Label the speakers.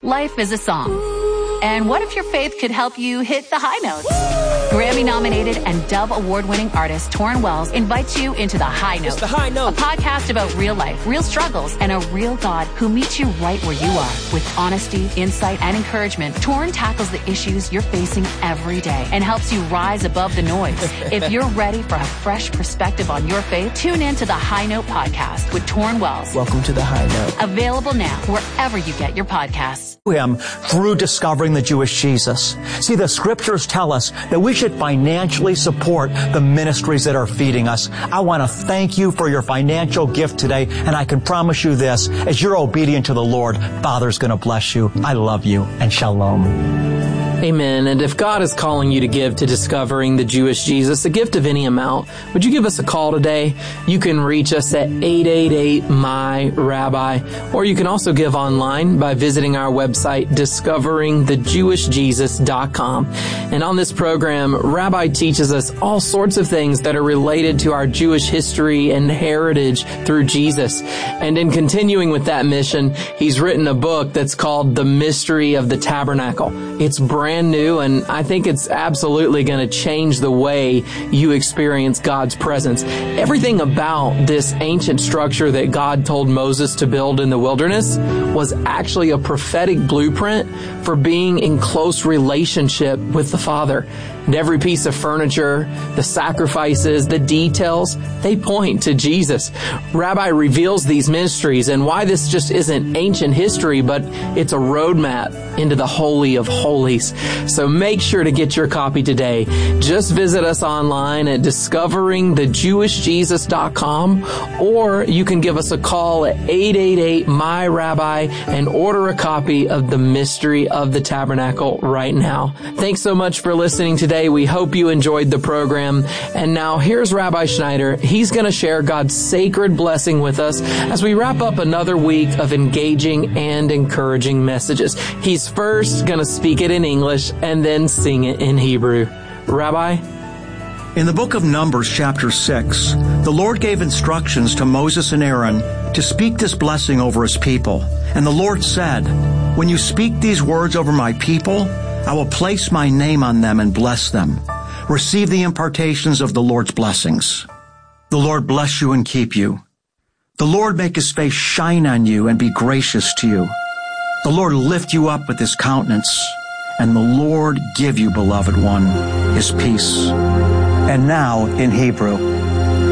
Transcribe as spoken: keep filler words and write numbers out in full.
Speaker 1: Life is a song. And what if your faith could help you hit the high notes? Grammy-nominated and Dove Award-winning artist Torrin Wells invites you into The High Note.
Speaker 2: It's The High Note.
Speaker 1: A podcast about real life, real struggles, and a real God who meets you right where you are. With honesty, insight, and encouragement, Torrin tackles the issues you're facing every day and helps you rise above the noise. If you're ready for a fresh perspective on your faith, tune in to The High Note podcast with Torrin Wells.
Speaker 2: Welcome to The High Note.
Speaker 1: Available now wherever you get your podcasts.
Speaker 3: Him through discovering the Jewish Jesus. See, the scriptures tell us that we should financially support the ministries that are feeding us. I want to thank you for your financial gift today, and I can promise you this, as you're obedient to the Lord, Father's going to bless you. I love you, and shalom.
Speaker 4: Amen. And if God is calling you to give to discovering the Jewish Jesus, a gift of any amount, would you give us a call today? You can reach us at eight eight eight, M Y, Rabbi, or you can also give online by visiting our website, discovering the jewish jesus dot com. And on this program, Rabbi teaches us all sorts of things that are related to our Jewish history and heritage through Jesus. And in continuing with that mission, he's written a book that's called The Mystery of the Tabernacle. It's brand new, and I think it's absolutely going to change the way you experience God's presence. Everything about this ancient structure that God told Moses to build in the wilderness was actually a prophetic blueprint for being in close relationship with the Father. And every piece of furniture, the sacrifices, the details, they point to Jesus. Rabbi reveals these mysteries and why this just isn't ancient history, but it's a roadmap into the Holy of Holies. So make sure to get your copy today. Just visit us online at discovering the jewish jesus dot com, or you can give us a call at eight eight eight, M Y, Rabbi and order a copy of The Mystery of the Tabernacle right now. Thanks so much for listening today. We hope you enjoyed the program. And now here's Rabbi Schneider. He's going to share God's sacred blessing with us as we wrap up another week of engaging and encouraging messages. He's first going to speak it in English and then sing it in Hebrew. Rabbi?
Speaker 3: In the book of Numbers, chapter six, the Lord gave instructions to Moses and Aaron to speak this blessing over his people. And the Lord said, "When you speak these words over my people, I will place my name on them and bless them. Receive the impartations of the Lord's blessings. The Lord bless you and keep you. The Lord make his face shine on you and be gracious to you. The Lord lift you up with his countenance, and the Lord give you, beloved one, his peace." And now, in Hebrew,